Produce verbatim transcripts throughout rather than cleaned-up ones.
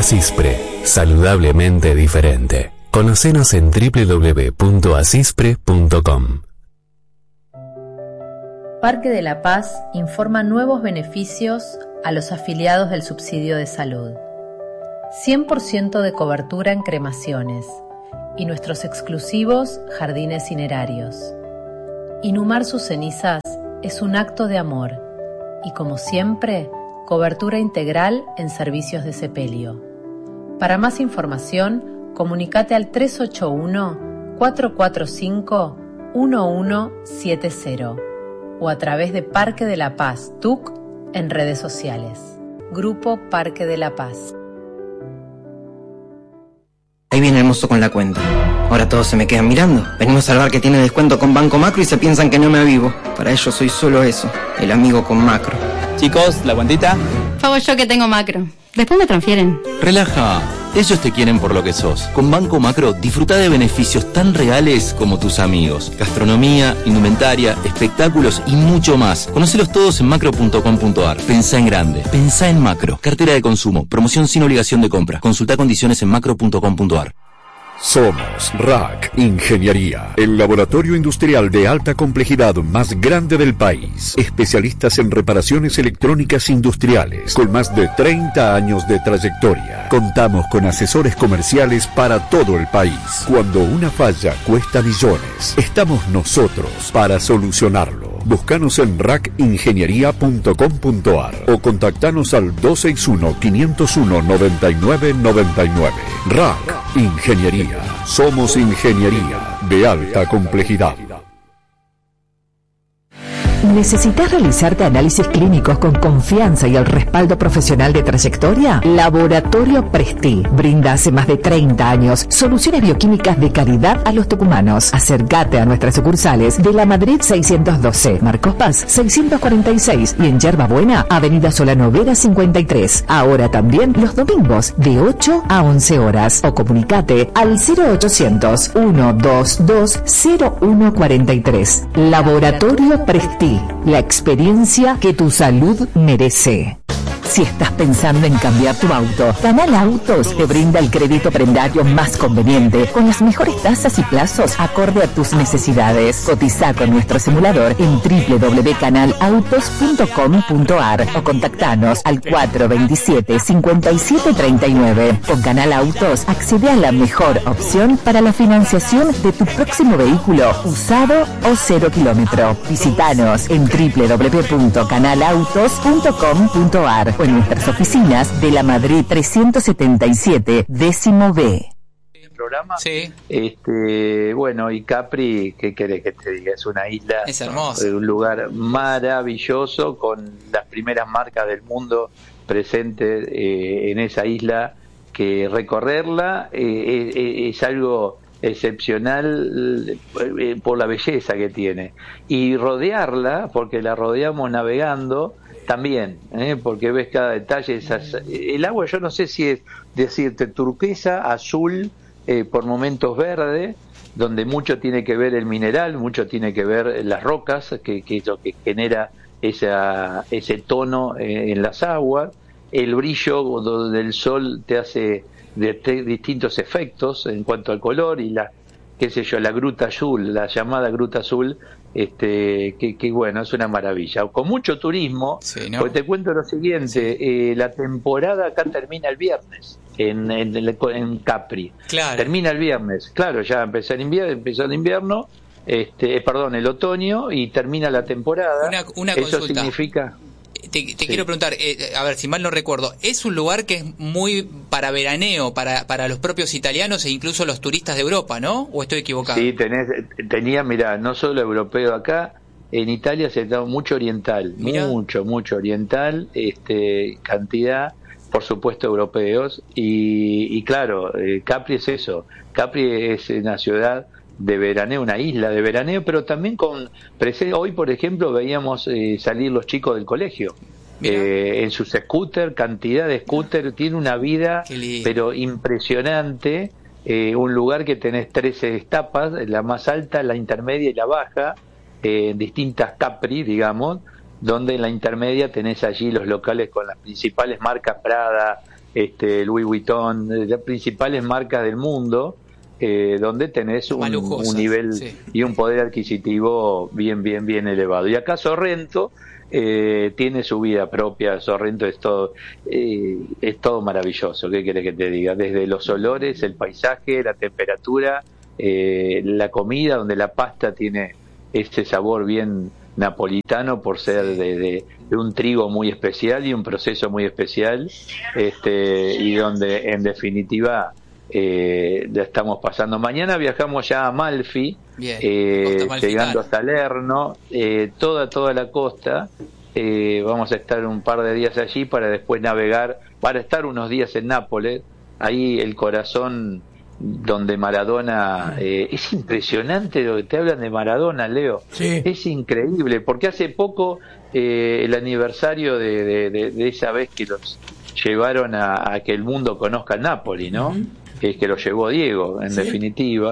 Asispre, saludablemente diferente. Conocenos en doble u doble u doble u punto asispre punto com. Parque de la Paz informa nuevos beneficios a los afiliados del subsidio de salud. cien por ciento de cobertura en cremaciones y nuestros exclusivos jardines cinerarios. Inhumar sus cenizas es un acto de amor y, como siempre, cobertura integral en servicios de sepelio. Para más información, comunicate al tres ocho uno, cuatro cuatro cinco, uno uno siete cero o a través de Parque de la Paz T U C en redes sociales. Grupo Parque de la Paz. Ahí viene el mozo con la cuenta. Ahora todos se me quedan mirando. Venimos al bar que tiene descuento con Banco Macro y se piensan que no me avivo. Para ellos soy solo eso, el amigo con Macro. Chicos, ¿la cuentita? Pago yo que tengo Macro. Después me transfieren. Relaja. Ellos te quieren por lo que sos. Con Banco Macro disfruta de beneficios tan reales como tus amigos. Gastronomía, indumentaria, espectáculos y mucho más. Conócelos todos en macro punto com punto ar. Pensá en grande. Pensá en Macro. Cartera de consumo. Promoción sin obligación de compra. Consulta condiciones en macro punto com punto ar. Somos R A C Ingeniería, el laboratorio industrial de alta complejidad más grande del país. Especialistas en reparaciones electrónicas industriales, con más de treinta años de trayectoria. Contamos con asesores comerciales para todo el país. Cuando una falla cuesta millones, estamos nosotros para solucionarlo. Búscanos en rac ingeniería punto com punto ar o contactanos al dos seis uno, cinco cero uno, nueve nueve nueve nueve. R A C Ingeniería. Somos ingeniería de alta complejidad. ¿Necesitas realizarte análisis clínicos con confianza y el respaldo profesional de trayectoria? Laboratorio Presti brinda hace más de treinta años soluciones bioquímicas de calidad a los tucumanos. Acércate a nuestras sucursales de La Madrid seiscientos doce, Marcos Paz seiscientos cuarenta y seis y en Yerba Buena, Avenida Solano Vera cincuenta y tres. Ahora también los domingos de ocho a once horas. O comunicate al cero ochocientos, ciento veintidós, cero uno cuarenta y tres. Laboratorio Presti. La experiencia que tu salud merece. Si estás pensando en cambiar tu auto, Canal Autos te brinda el crédito prendario más conveniente, con las mejores tasas y plazos acorde a tus necesidades. Cotiza con nuestro simulador en doble u doble u doble u punto canal autos punto com punto ar o contactanos al cuatro dos siete, cinco siete tres nueve. Con Canal Autos accede a la mejor opción para la financiación de tu próximo vehículo, usado o cero kilómetro. Visítanos en doble u doble u doble u punto canal autos punto com punto ar o en nuestras oficinas de La Madrid trescientos setenta y siete, décimo B. Programa. Sí. Este, bueno, y Capri, ¿qué querés que te diga? Es una isla, es hermoso, un lugar maravilloso con las primeras marcas del mundo presentes eh, en esa isla, que recorrerla eh, eh, es algo excepcional eh, por la belleza que tiene, y rodearla, porque la rodeamos navegando también, ¿eh? Porque ves cada detalle. Esas, el agua, yo no sé si es decirte turquesa, azul, eh, por momentos verde, donde mucho tiene que ver el mineral, mucho tiene que ver las rocas, que, que es lo que genera esa, ese tono eh, en las aguas. El brillo del sol te hace de, de distintos efectos en cuanto al color, y la, qué sé yo, la gruta azul, la llamada gruta azul, este que, que bueno, es una maravilla, con mucho turismo. Sí, ¿no? Pues te cuento lo siguiente, eh, la temporada acá termina el viernes en, en, en Capri. Claro. Termina el viernes, claro, ya empezó el invierno, empezó el invierno, este, perdón, el otoño, y termina la temporada. Una, una Eso consulta. significa... Te, te sí. quiero preguntar, eh, a ver, si mal no recuerdo, ¿es un lugar que es muy para veraneo, para, para los propios italianos e incluso los turistas de Europa, ¿no? ¿O estoy equivocado? Sí, tenés, tenía, mirá, no solo europeo acá, en Italia se da mucho oriental, mirá. mucho, mucho oriental, este, cantidad, por supuesto, europeos, y, y claro, eh, Capri es eso, Capri es una ciudad de veraneo, una isla de veraneo, pero también con presen- hoy, por ejemplo, veíamos eh, salir los chicos del colegio eh, en sus scooters, cantidad de scooters, tiene una vida pero impresionante, eh, un lugar que tenés trece etapas, la más alta, la intermedia y la baja, eh, distintas Capri, digamos, donde en la intermedia tenés allí los locales con las principales marcas, Prada, este, Louis Vuitton, las principales marcas del mundo, eh, donde tenés un, un nivel sí. y un poder adquisitivo bien, bien, bien elevado. Y acá Sorrento eh, tiene su vida propia. Sorrento es todo, eh, es todo maravilloso. ¿Qué querés que te diga? Desde los olores, el paisaje, la temperatura, eh, la comida, donde la pasta tiene ese sabor bien napolitano por ser de, de, de un trigo muy especial y un proceso muy especial, este, y donde en definitiva eh, ya estamos pasando. Mañana viajamos ya a Amalfi, eh, llegando a Salerno, eh, toda toda la costa. Eh, vamos a estar un par de días allí para después navegar, para estar unos días en Nápoles, ahí el corazón donde Maradona, eh, es impresionante lo que te hablan de Maradona, Leo, sí. Es increíble, porque hace poco eh, el aniversario de, de, de, de esa vez que los llevaron a, a que el mundo conozca el Napoli, ¿no? Uh-huh. Que es que lo llevó Diego, en ¿sí? definitiva,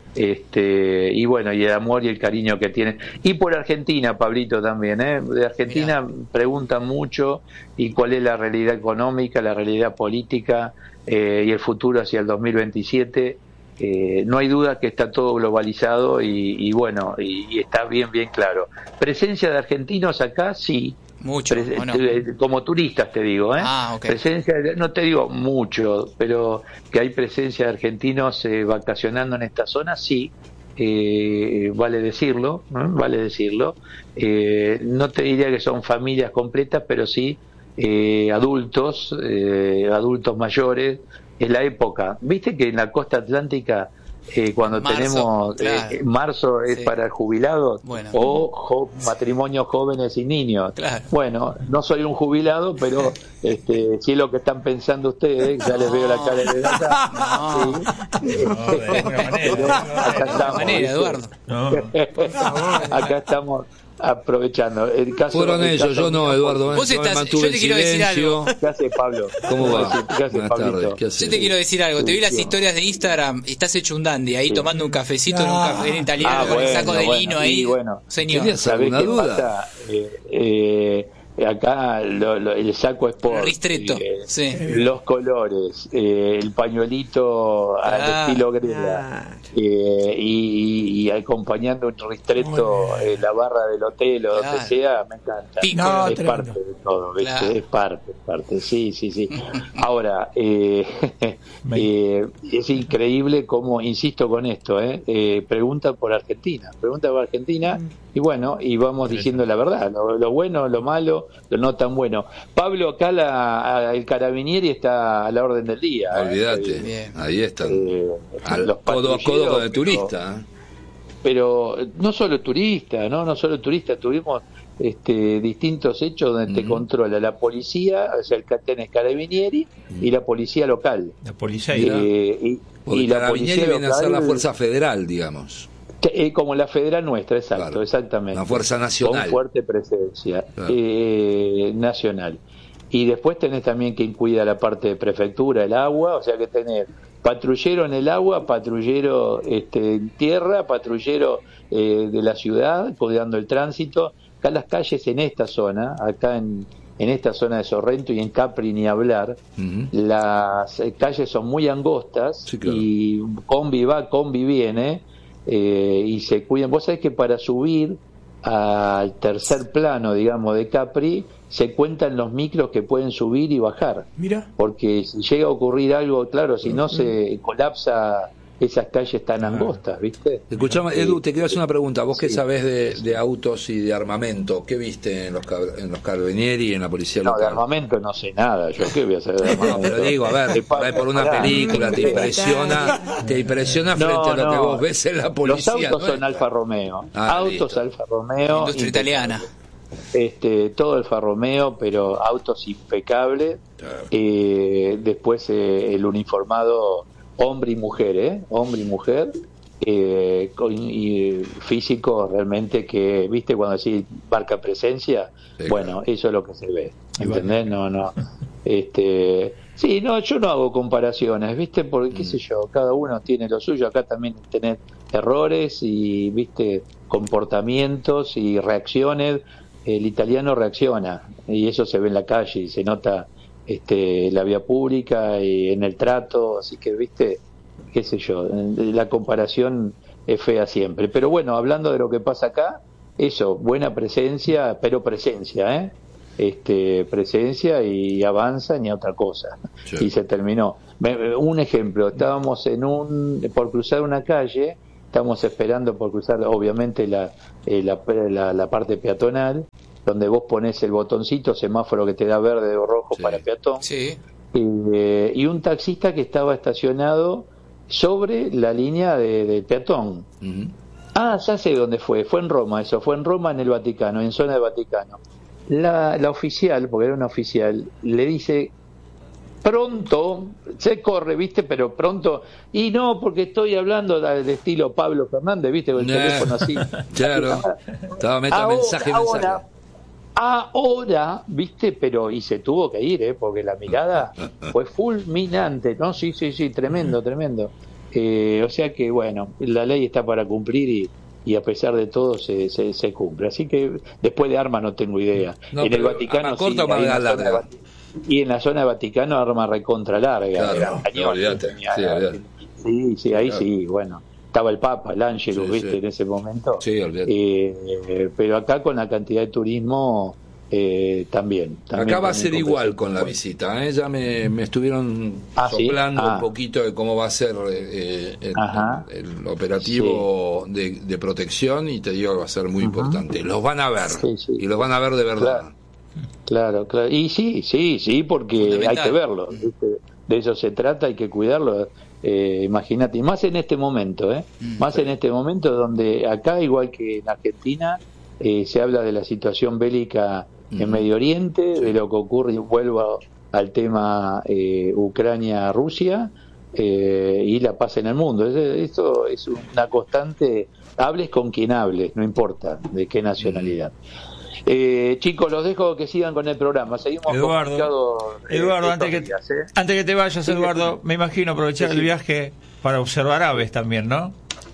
este, y bueno, y el amor y el cariño que tienen. Y por Argentina, Pablito, también, ¿eh? De Argentina Mirá. preguntan mucho, y cuál es la realidad económica, la realidad política, Eh, y el futuro hacia el dos mil veintisiete. Eh, no hay duda que está todo globalizado y, y bueno, y, y está bien, bien claro. ¿Presencia de argentinos acá? Sí. Mucho, Pre- ¿o no? Como turistas te digo, ¿eh? Ah, okay. Presencia, de, no te digo mucho, pero que hay presencia de argentinos eh, vacacionando en esta zona, sí. Eh, vale decirlo, ¿eh? Vale decirlo. Eh, no te diría que son familias completas, pero sí Eh, adultos, eh, adultos mayores. En la época, viste que en la costa atlántica eh, cuando marzo, tenemos claro. eh, marzo es sí. para jubilados bueno. o jo, matrimonios jóvenes y niños. Claro. Bueno, no soy un jubilado, pero este, si es lo que están pensando ustedes, ya les veo la cara de verdad. No, sí. no, de alguna manera. Pero acá de estamos, manera, Eduardo. No. Acá estamos aprovechando el caso. Fueron el ellos, caso yo no, Eduardo. Vos yo estás, yo te quiero decir algo. ¿Qué hace Pablo? ¿Cómo va? ¿Qué hace, Buenas tardes. ¿Qué hace? Yo te quiero decir algo. Te vi las historias de Instagram y estás hecho un dandy ahí sí. tomando un cafecito ah. en un café italiano ah, con bueno, el saco de bueno, lino ahí. Bueno. Señor. ¿Tenías alguna duda? Pasa? Eh, eh, acá lo, lo, el saco es por ristretto, eh, sí. los colores, eh, el pañuelito ah, al estilo grega, ah. eh, y, y acompañando un ristretto eh, la barra del hotel o claro. donde sea, me encanta. No, es tremendo. Parte de todo, ¿viste? Claro. Es parte, es parte, sí, sí, sí. Ahora, eh, eh, es increíble cómo, insisto con esto, eh, eh, pregunta por Argentina, pregunta por Argentina, y bueno, y vamos diciendo la verdad, lo, lo bueno, lo malo, lo no tan bueno. Pablo, acá la, el Carabinieri está a la orden del día. Olvídate, eh, ahí están. Eh, Al, los codo a codo con el turista. Pero, pero no solo turista, ¿no? No solo turista, tuvimos este, distintos hechos donde uh-huh. te controla la policía, o sea, el tenés Carabinieri uh-huh. y la policía local. La policía eh, y, y la policía viene local, a ser la fuerza federal, digamos. Eh, como la federal nuestra, exacto, claro. exactamente. La fuerza nacional. Con fuerte presencia claro. eh, nacional. Y después tenés también quien cuida la parte de prefectura, el agua, o sea que tenés patrullero en el agua, patrullero este, en tierra, patrullero eh, de la ciudad, cuidando el tránsito. Acá las calles en esta zona, acá en, en esta zona de Sorrento y en Capri ni hablar, uh-huh. las eh, calles son muy angostas sí, claro. y combi va, combi viene. Eh, y se cuidan. Vos sabés que para subir al tercer plano, digamos, de Capri, se cuentan los micros que pueden subir y bajar. Mira. Porque si llega a ocurrir algo, claro, si no se colapsa esas calles tan angostas, ¿viste? Escuchame, Edu, te quiero hacer una pregunta. Vos sí. que sabés de, de autos y de armamento, ¿qué viste en los en los Carabinieri y en la policía no, local? No, de armamento no sé nada. ¿Yo qué voy a saber de armamento? No, pero digo, a ver, por una película te impresiona, te impresiona frente no, a lo no. que vos ves en la policía. Los autos ¿no? son Alfa Romeo. Ah, autos listo. Alfa Romeo. Industria italiana. Este, todo Alfa Romeo, pero autos impecables. Claro. Eh, después eh, el uniformado hombre y mujer, ¿eh? Hombre y mujer, eh, con, y físico realmente que, ¿viste? Cuando decís marca presencia, sí, bueno, claro. eso es lo que se ve, ¿entendés? No, no, este, sí, no, yo no hago comparaciones, ¿viste? Porque, qué sé yo, cada uno tiene lo suyo, acá también tenés errores y, ¿viste? Comportamientos y reacciones, el italiano reacciona, y eso se ve en la calle y se nota este, la vía pública y en el trato, así que, viste, qué sé yo, la comparación es fea siempre. Pero bueno, hablando de lo que pasa acá, eso, buena presencia, pero presencia, ¿eh? Este, presencia y avanza ni otra cosa. Sí. Y se terminó. Un ejemplo, estábamos en un, por cruzar una calle, estamos esperando por cruzar, obviamente, la, eh, la, la, la parte peatonal, donde vos pones el botoncito, semáforo que te da verde o rojo, sí, para peatón. Sí. Eh, y un taxista que estaba estacionado sobre la línea de, de peatón. Uh-huh. Ah, ya sé dónde fue, fue en Roma eso, fue en Roma, en el Vaticano, en zona de Vaticano. La, la oficial, porque era una oficial, le dice, pronto, se corre, viste, pero pronto, y no, porque estoy hablando de, de estilo Pablo Fernández, viste, con el nah. teléfono así. Claro, estaba metiendo mensaje, ahora, mensaje. Ahora, viste, pero, y se tuvo que ir, eh, porque la mirada fue fulminante, ¿no? Sí, sí, sí, tremendo, tremendo. Eh, o sea que, bueno, la ley está para cumplir y y a pesar de todo se, se, se cumple. Así que después de armas no tengo idea. No, en el Vaticano sí, corta, en la larga. Vati- y en la zona de Vaticano arma recontra larga. Claro, no, olvídate. Sí, olvídate. sí, sí, ahí claro. sí, bueno. Estaba el Papa, el Ángelus, sí, viste, sí. en ese momento. Sí, olvídate. Eh, pero acá con la cantidad de turismo eh, también, también. Acá va a también ser igual con la visita, ¿eh? Ya me, me estuvieron ¿Ah, soplando sí? ah. un poquito de cómo va a ser eh, el, el, el operativo sí. de, de protección, y te digo que va a ser muy uh-huh. importante. Los van a ver, sí, sí. y los van a ver de verdad. Claro, claro, claro. Y sí, sí, sí, porque hay que verlo, ¿viste? De eso se trata, hay que cuidarlo. Eh, imagínate, y más en este momento, ¿eh? Mm, más sí. en este momento donde acá, igual que en Argentina, eh, se habla de la situación bélica mm. en Medio Oriente, sí. de lo que ocurre, y vuelvo al tema eh, Ucrania-Rusia, eh, y la paz en el mundo. Esto es una constante, hables con quien hables, no importa de qué nacionalidad. Mm. Eh, chicos, los dejo que sigan con el programa. Seguimos Eduardo, eh, Eduardo antes, que, días, ¿eh? antes que te vayas, Eduardo, me imagino aprovechar sí, sí. el viaje para observar aves también, ¿no?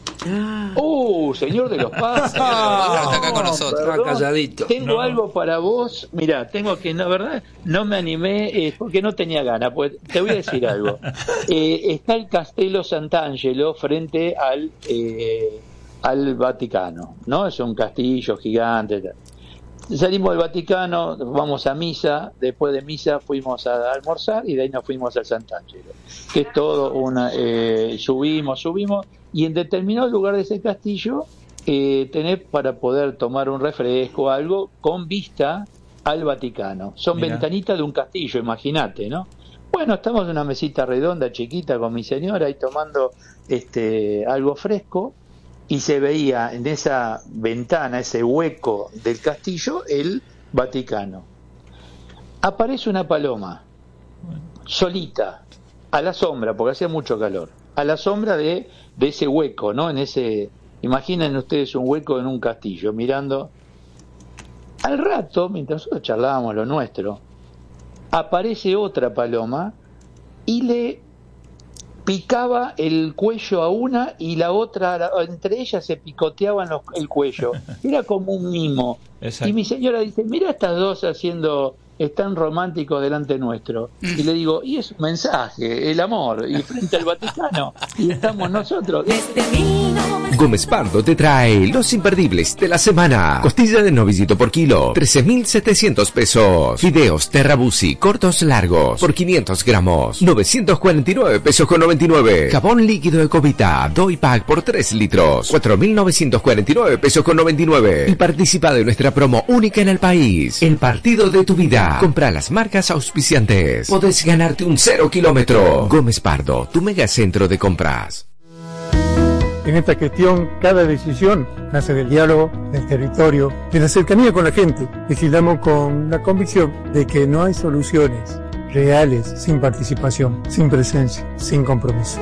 Uh, señor de los pájaros. Está acá con nosotros. Perdón, calladito. Tengo no. algo para vos. Mira, tengo que, la verdad, no me animé eh, porque no tenía ganas. Pues te voy a decir algo. Eh, está el Castello Sant'Angelo frente al eh, al Vaticano, ¿no? Es un castillo gigante. Salimos del Vaticano, vamos a misa, después de misa fuimos a almorzar y de ahí nos fuimos al Sant'Angelo, que es todo una, eh, subimos, subimos, y en determinado lugar de ese castillo eh, tenés para poder tomar un refresco o algo con vista al Vaticano. Son Mirá. ventanitas de un castillo, imagínate, ¿no? Bueno, estamos en una mesita redonda, chiquita, con mi señora, ahí tomando este algo fresco, y se veía en esa ventana, ese hueco del castillo, el Vaticano. Aparece una paloma, solita, a la sombra, porque hacía mucho calor, a la sombra de, de ese hueco, ¿no? En ese, imaginen ustedes un hueco en un castillo, mirando. Al rato, mientras nosotros charlábamos lo nuestro, aparece otra paloma y le picaba el cuello a una y la otra, entre ellas se picoteaban los, el cuello. Era como un mimo. Exacto. Y mi señora dice, mira estas dos haciendo, están románticos delante nuestro. Y le digo, y es un mensaje, el amor, y frente al Vaticano, y estamos nosotros. Gómez Pardo te trae los imperdibles de la semana. Costilla de novillito por kilo, trece mil setecientos pesos. Fideos Terrabusi, cortos largos, por quinientos gramos, novecientos cuarenta y nueve pesos con noventa y nueve. Jabón líquido Ecovita, Doy Pack por tres litros, cuatro mil novecientos cuarenta y nueve pesos con noventa y nueve. Y participa de nuestra promo única en el país, el partido de tu vida. Compra las marcas auspiciantes. Podés ganarte un cero kilómetro. Gómez Pardo, tu megacentro de compras. En esta gestión, cada decisión nace del diálogo, del territorio, de la cercanía con la gente. Legislamos con la convicción de que no hay soluciones reales sin participación, sin presencia, sin compromiso.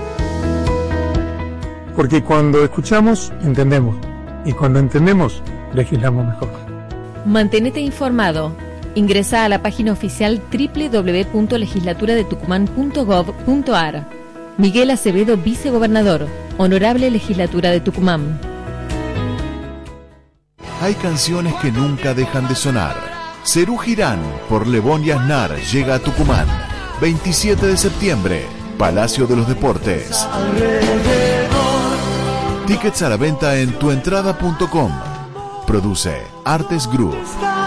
Porque cuando escuchamos, entendemos. Y cuando entendemos, legislamos mejor. Mantenete informado. Ingresa a la página oficial doble u doble u doble u punto legislatura de tucumán punto gov punto ar. Miguel Acevedo, vicegobernador. Honorable Legislatura de Tucumán. Hay canciones que nunca dejan de sonar. Cerú Girán por Lebón y Aznar llega a Tucumán. veintisiete de septiembre, Palacio de los Deportes. Tickets a la venta en tuentrada punto com. Produce Artes Group.